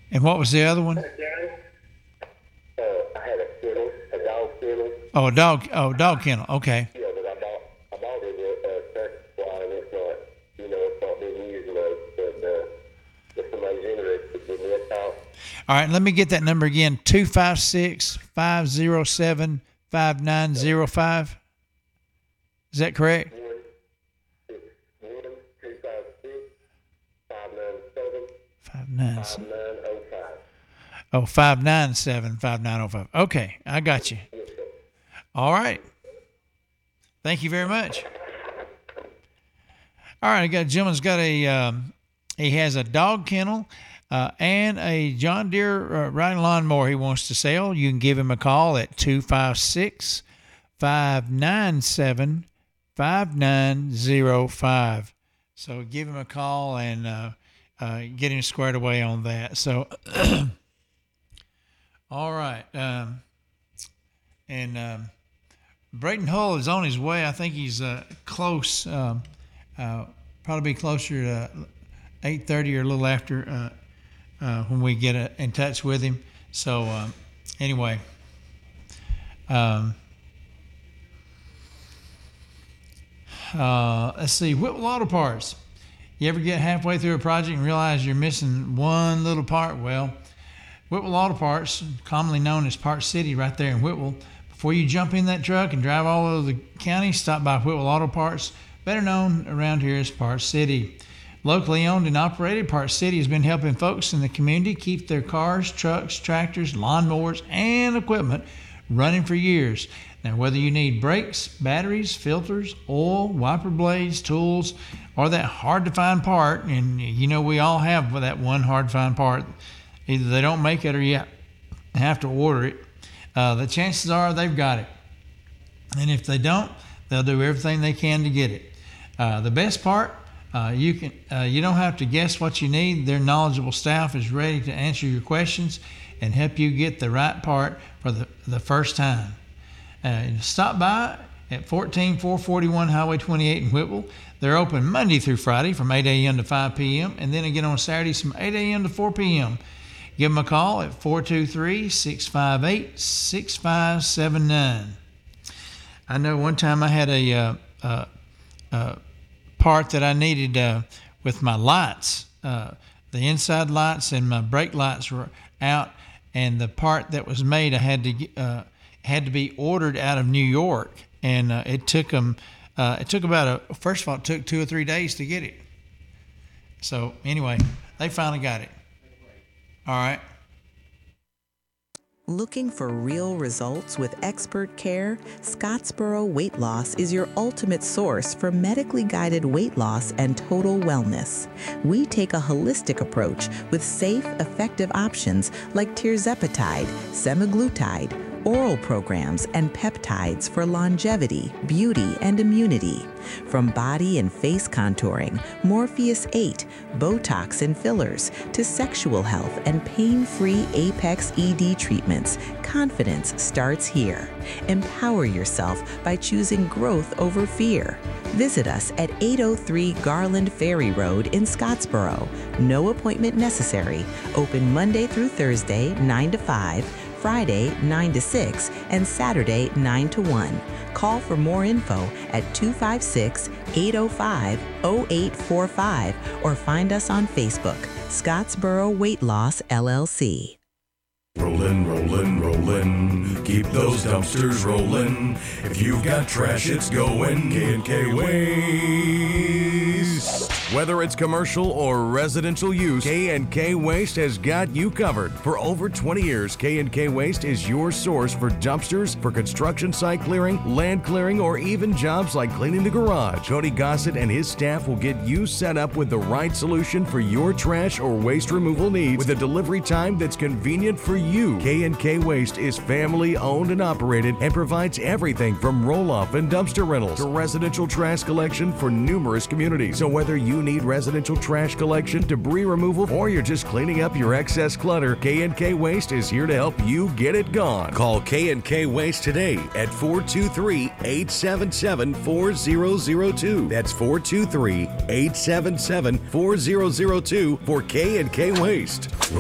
And what was the other one? I had a kennel, a dog kennel. Oh, dog kennel. Okay. Yeah, but I bought it at Texas Supply, and it's not, it's not being used much. But if somebody's interested, give me a call. All right, let me get that number again: 256-507-5905. Is that correct? 1-256-597-5905. Oh, 597-5905. Okay, I got you. All right. Thank you very much. All right, I got a gentleman's got he has a dog kennel and a John Deere riding lawnmower he wants to sell. You can give him a call at 256-597-5905. So give him a call and get him squared away on that. So, all right. Brayton Hull is on his way. I think he's close. Probably closer to 8:30 or a little after when we get in touch with him. So anyway, let's see. Whipple Auto Parts. You ever get halfway through a project and realize you're missing one little part? Well, Whipple Auto Parts, commonly known as Parts City right there in Whipple. Before you jump in that truck and drive all over the county, stop by Whipple Auto Parts, better known around here as Parts City. Locally owned and operated, Parts City has been helping folks in the community keep their cars, trucks, tractors, lawnmowers, and equipment running for years. Now, whether you need brakes, batteries, filters, oil, wiper blades, tools, or that hard-to-find part, and we all have that one hard-to-find part, either they don't make it or you have to order it, the chances are they've got it. And if they don't, they'll do everything they can to get it. The best part, you don't have to guess what you need. Their knowledgeable staff is ready to answer your questions and help you get the right part for the first time. Stop by at 14441 Highway 28 in Whipple. They're open Monday through Friday from 8 a.m. to 5 p.m. and then again on Saturdays from 8 a.m. to 4 p.m. Give them a call at 423-658-6579. I know one time I had a part that I needed with my lights. The inside lights and my brake lights were out, and the part that was made I had to be ordered out of New York, and it took them. First of all, it took 2 or 3 days to get it. So anyway, they finally got it. All right. Looking for real results with expert care? Scottsboro Weight Loss is your ultimate source for medically guided weight loss and total wellness. We take a holistic approach with safe, effective options like tirzepatide, semaglutide, oral programs, and peptides for longevity, beauty, and immunity. From body and face contouring, Morpheus 8, Botox and fillers, to sexual health and pain-free Apex ED treatments, confidence starts here. Empower yourself by choosing growth over fear. Visit us at 803 Garland Ferry Road in Scottsboro. No appointment necessary. Open Monday through Thursday, 9 to 5, Friday, 9 to 6, and Saturday, 9 to 1. Call for more info at 256-805-0845 or find us on Facebook, Scottsboro Weight Loss, LLC. Rollin', rollin', rollin', keep those dumpsters rollin'. If you've got trash, it's going K&K Waste. Whether it's commercial or residential use, K&K Waste has got you covered. For over 20 years, K&K Waste is your source for dumpsters, for construction site clearing, land clearing, or even jobs like cleaning the garage. Cody Gossett and his staff will get you set up with the right solution for your trash or waste removal needs with a delivery time that's convenient for you. K&K Waste is family owned and operated and provides everything from roll-off and dumpster rentals to residential trash collection for numerous communities. So whether you need residential trash collection, debris removal, or you're just cleaning up your excess clutter, K&K Waste is here to help you get it gone. Call K&K Waste today at 423-877-4002. That's 423-877-4002 for K&K Waste.